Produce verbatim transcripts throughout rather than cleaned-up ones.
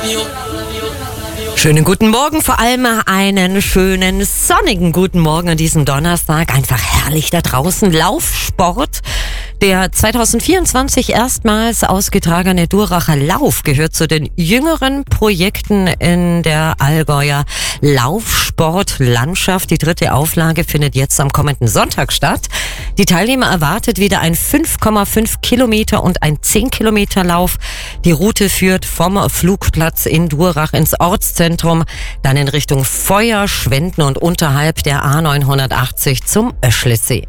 Schönen guten Morgen, vor allem einen schönen sonnigen guten Morgen an diesem Donnerstag. Einfach herrlich da draußen. Laufsport. Der zwanzig vierundzwanzig erstmals ausgetragene Duracher Lauf gehört zu den jüngeren Projekten in der Allgäuer Laufsportlandschaft. Die dritte Auflage findet jetzt am kommenden Sonntag statt. Die Teilnehmer erwartet wieder ein fünf Komma fünf Kilometer und ein zehn Kilometer Lauf. Die Route führt vom Flugplatz in Durach ins Ortszentrum, dann in Richtung Feuer, Schwenden und unterhalb der A neunhundertachtzig zum Öschlesee.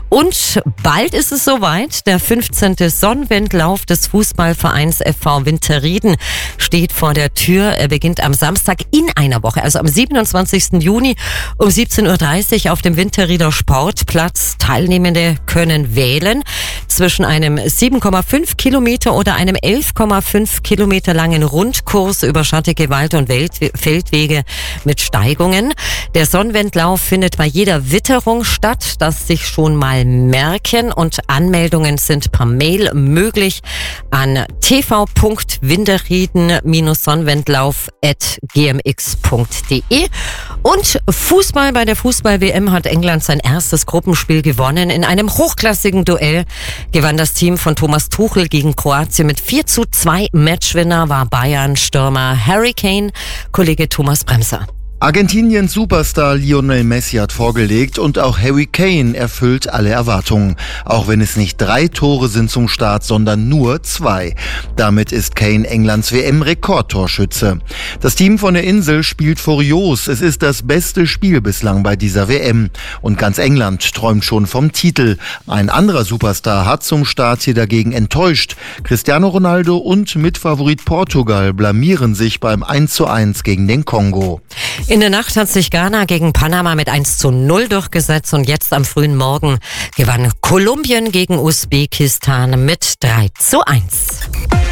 Und bald ist es soweit. Der fünfzehnte Sonnenwendlauf des Fußballvereins F V Winterrieden steht vor der Tür. Er beginnt am Samstag in einer Woche, also am siebenundzwanzigsten Juni um siebzehn Uhr dreißig auf dem Winterrieder Sportplatz. Teilnehmende können wählen zwischen einem sieben Komma fünf Kilometer oder einem elf Komma fünf Kilometer langen Rundkurs über schattige Wald- und Feldwege mit Steigungen. Der Sonnenwendlauf findet bei jeder Witterung statt, das sich schon mal merken, und Anmeldungen sind per Mail möglich an t v punkt winterrieden sonnenwendlauf at g m x punkt d e. Und Fußball: Bei der Fußball-W M hat England sein erstes Gruppenspiel gewonnen. In einem hochklassigen Duell gewann das Team von Thomas Tuchel gegen Kroatien mit vier zu zwei. Matchwinner war Bayern-Stürmer Harry Kane. Kollege Thomas Bremser. Argentiniens Superstar Lionel Messi hat vorgelegt und auch Harry Kane erfüllt alle Erwartungen. Auch wenn es nicht drei Tore sind zum Start, sondern nur zwei. Damit ist Kane Englands W M-Rekordtorschütze. Das Team von der Insel spielt furios. Es ist das beste Spiel bislang bei dieser W M. Und ganz England träumt schon vom Titel. Ein anderer Superstar hat zum Start hier dagegen enttäuscht. Cristiano Ronaldo und Mitfavorit Portugal blamieren sich beim eins zu eins gegen den Kongo. In der Nacht hat sich Ghana gegen Panama mit eins zu null durchgesetzt und jetzt am frühen Morgen gewann Kolumbien gegen Usbekistan mit drei zu eins.